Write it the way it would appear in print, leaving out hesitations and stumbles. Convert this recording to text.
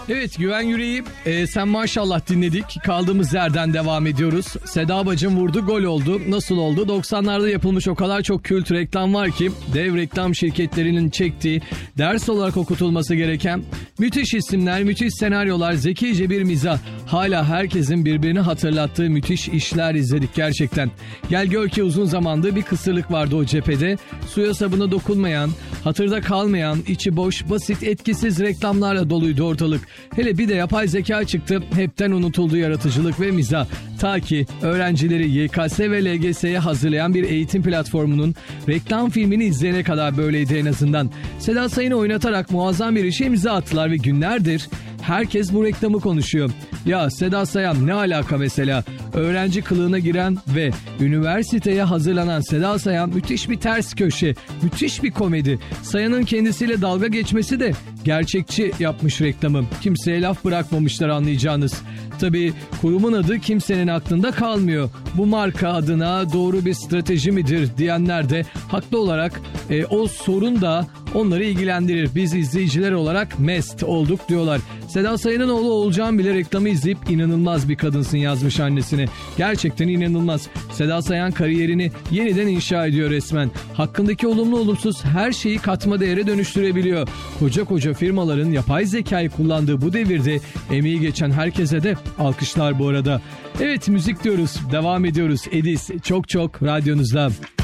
Evet, Güven Yüreği Sen Maşallah dinledik. Kaldığımız yerden devam ediyoruz. Seda Bacım vurdu, gol oldu. Nasıl oldu? 90'larda yapılmış o kadar çok kült reklam var ki dev reklam şirketlerinin çektiği, ders olarak okutulması gereken müthiş isimler, müthiş senaryolar, zekice bir mizah. Hala herkesin birbirini hatırlattığı müthiş işler izledik gerçekten. Gel gör ki uzun zamandır bir kısırlık vardı o cephede. Suya sabuna dokunmayan, hatırda kalmayan, içi boş, basit, etkisiz reklamlarla doluydu ortalık. Hele bir de yapay zeka çıktı, hepten unutuldu yaratıcılık ve mizah. Ta ki öğrencileri YKS ve LGS'ye hazırlayan bir eğitim platformunun reklam filmini izleyene kadar böyleydi en azından. Seda Sayan'ı oynatarak muazzam bir işe imza attılar ve günlerdir herkes bu reklamı konuşuyor. Ya Seda Sayan ne alaka mesela? Öğrenci kılığına giren ve üniversiteye hazırlanan Seda Sayan müthiş bir ters köşe, müthiş bir komedi. Sayan'ın kendisiyle dalga geçmesi de gerçekçi yapmış reklamı. Kimseye laf bırakmamışlar anlayacağınız. Tabii kurumun adı kimsenin aklında kalmıyor. Bu marka adına doğru bir strateji midir diyenler de haklı olarak o sorun da onları ilgilendirir. Biz izleyiciler olarak mest olduk diyorlar. Seda Sayan'ın oğlu Oğulcan bile reklamı izleyip inanılmaz bir kadınsın yazmış annesine. Gerçekten inanılmaz. Seda Sayan kariyerini yeniden inşa ediyor resmen. Hakkındaki olumlu olumsuz her şeyi katma değere dönüştürebiliyor. Koca firmaların yapay zekayı kullandığı bu devirde emeği geçen herkese de alkışlar bu arada. Evet, müzik diyoruz. Devam ediyoruz. Edis çok radyonuzda.